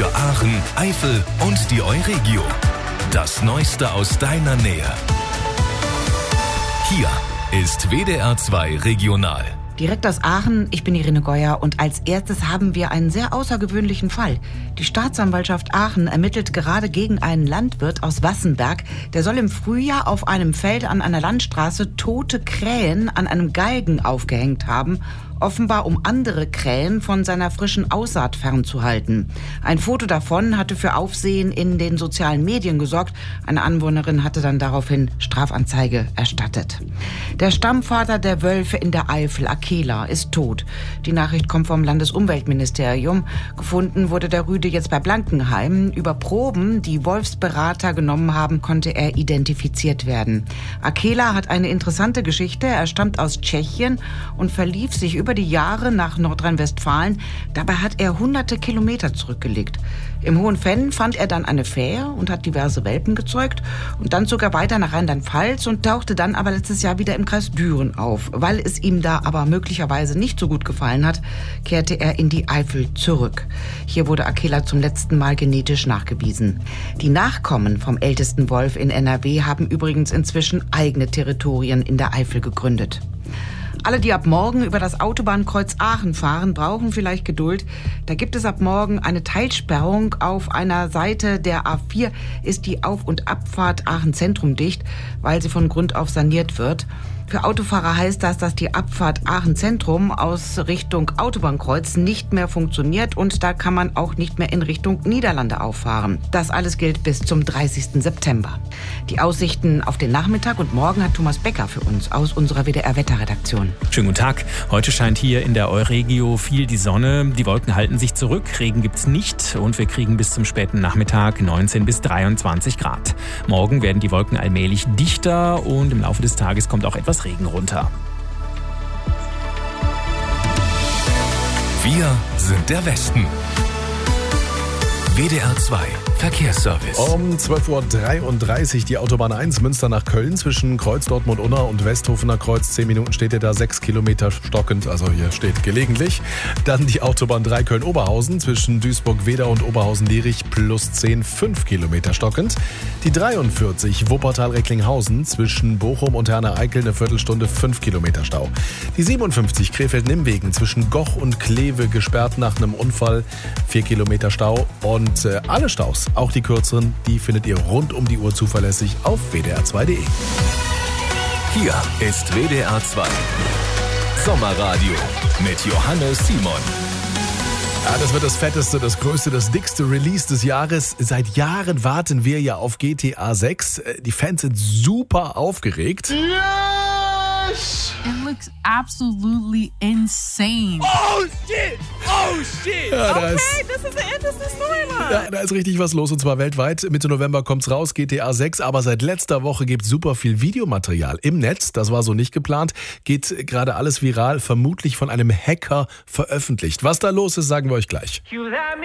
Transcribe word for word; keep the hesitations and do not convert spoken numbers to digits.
für Aachen, Eifel und die Euregio. Das Neueste aus deiner Nähe. Hier ist W D R zwei Regional. Direkt aus Aachen, ich bin Irene Geuer und als erstes haben wir einen sehr außergewöhnlichen Fall. Die Staatsanwaltschaft Aachen ermittelt gerade gegen einen Landwirt aus Wassenberg. Der soll im Frühjahr auf einem Feld an einer Landstraße tote Krähen an einem Galgen aufgehängt haben, offenbar um andere Krähen von seiner frischen Aussaat fernzuhalten. Ein Foto davon hatte für Aufsehen in den sozialen Medien gesorgt. Eine Anwohnerin hatte dann daraufhin Strafanzeige erstattet. Der Stammvater der Wölfe in der Eifel, Akela, ist tot. Die Nachricht kommt vom Landesumweltministerium. Gefunden wurde der Rüde jetzt bei Blankenheim. Über Proben, die Wolfsberater genommen haben, konnte er identifiziert werden. Akela hat eine interessante Geschichte. Er stammt aus Tschechien und verlief sich über die Jahre nach Nordrhein-Westfalen. Dabei hat er hunderte Kilometer zurückgelegt. Im Hohenfenn fand er dann eine Fähe und hat diverse Welpen gezeugt und dann zog er weiter nach Rheinland-Pfalz und tauchte dann aber letztes Jahr wieder im Kreis Düren auf. Weil es ihm da aber möglicherweise nicht so gut gefallen hat, kehrte er in die Eifel zurück. Hier wurde Akela zum letzten Mal genetisch nachgewiesen. Die Nachkommen vom ältesten Wolf in N R W haben übrigens inzwischen eigene Territorien in der Eifel gegründet. Alle, die ab morgen über das Autobahnkreuz Aachen fahren, brauchen vielleicht Geduld. Da gibt es ab morgen eine Teilsperrung. Auf einer Seite der A vier ist die Auf- und Abfahrt Aachen Zentrum dicht, weil sie von Grund auf saniert wird. Für Autofahrer heißt das, dass die Abfahrt Aachen Zentrum aus Richtung Autobahnkreuz nicht mehr funktioniert und da kann man auch nicht mehr in Richtung Niederlande auffahren. Das alles gilt bis zum dreißigsten September. Die Aussichten auf den Nachmittag und morgen hat Thomas Becker für uns aus unserer W D R-Wetterredaktion. Schönen guten Tag. Heute scheint hier in der Euregio viel die Sonne. Die Wolken halten sich zurück, Regen gibt's nicht und wir kriegen bis zum späten Nachmittag neunzehn bis dreiundzwanzig Grad. Morgen werden die Wolken allmählich dichter und im Laufe des Tages kommt auch etwas Regen runter. Wir sind der Westen. W D R zwei Verkehrsservice. Um zwölf Uhr dreiunddreißig die Autobahn eins Münster nach Köln zwischen Kreuz Dortmund-Unna und Westhofener Kreuz. Zehn Minuten steht ihr da, sechs Kilometer stockend, also hier steht gelegentlich. Dann die Autobahn drei Köln-Oberhausen zwischen Duisburg-Wedau und Oberhausen-Lierich plus zehn, fünf Kilometer stockend. Die dreiundvierzig Wuppertal-Recklinghausen zwischen Bochum und Herne-Eickel eine Viertelstunde, fünf Kilometer Stau. Die siebenundfünfzig Krefeld-Nimmwegen zwischen Goch und Kleve gesperrt nach einem Unfall, vier Kilometer Stau. Und äh, alle Staus, auch die kürzeren, die findet ihr rund um die Uhr zuverlässig auf w d r zwei punkt d e. Hier ist W D R zwei Sommerradio mit Johannes Simon. Ja, das wird das fetteste, das größte, das dickste Release des Jahres. Seit Jahren warten wir ja auf G T A sechs. Die Fans sind super aufgeregt. Yes! It looks absolutely insane. Oh shit! Oh shit! Ja, da Okay, ist, this is the end of the storyline. ja, da ist richtig was los und zwar weltweit. Mitte November kommt's raus, G T A sechs. Aber seit letzter Woche gibt's super viel Videomaterial im Netz. Das war so nicht geplant. Geht gerade alles viral, vermutlich von einem Hacker veröffentlicht. Was da los ist, sagen wir euch gleich.